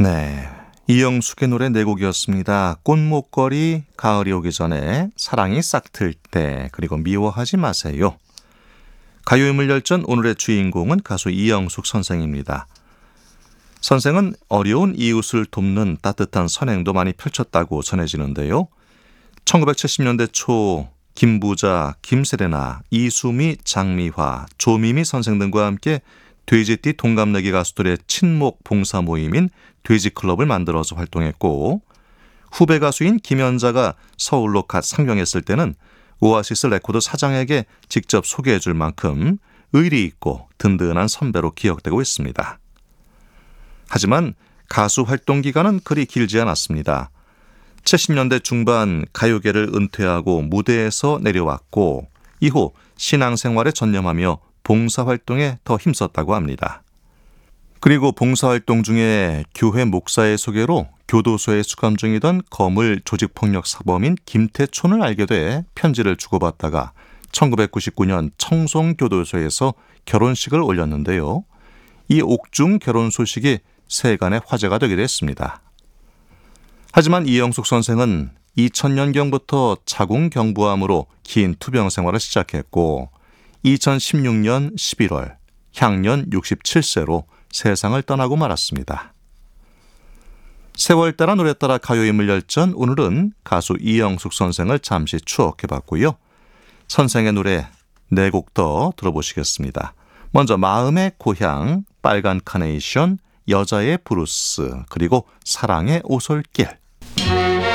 네, 이영숙의 노래 네 곡이었습니다. 꽃목걸이, 가을이 오기 전에, 사랑이 싹틀 때, 그리고 미워하지 마세요. 가요인물열전 오늘의 주인공은 가수 이영숙 선생입니다. 선생은 어려운 이웃을 돕는 따뜻한 선행도 많이 펼쳤다고 전해지는데요. 1970년대 초 김부자, 김세레나, 이수미, 장미화, 조미미 선생 등과 함께 돼지띠 동갑내기 가수들의 친목 봉사 모임인 돼지클럽을 만들어서 활동했고, 후배 가수인 김연자가 서울로 갓 상경했을 때는 오아시스 레코드 사장에게 직접 소개해 줄 만큼 의리 있고 든든한 선배로 기억되고 있습니다. 하지만 가수 활동 기간은 그리 길지 않았습니다. 70년대 중반 가요계를 은퇴하고 무대에서 내려왔고, 이후 신앙생활에 전념하며 봉사활동에 더 힘썼다고 합니다. 그리고 봉사활동 중에 교회 목사의 소개로 교도소에 수감 중이던 거물 조직폭력 사범인 김태촌을 알게 돼 편지를 주고받다가 1999년 청송교도소에서 결혼식을 올렸는데요. 이 옥중 결혼 소식이 세간의 화제가 되기도 했습니다. 하지만 이영숙 선생은 2000년경부터 자궁경부암으로 긴 투병 생활을 시작했고, 2016년 11월 향년 67세로 세상을 떠나고 말았습니다. 세월 따라 노래 따라 가요인물열전, 오늘은 가수 이영숙 선생을 잠시 추억해봤고요. 선생의 노래 4곡 더 들어보시겠습니다. 먼저 마음의 고향, 빨간 카네이션, 여자의 브루스, 그리고 사랑의 오솔길.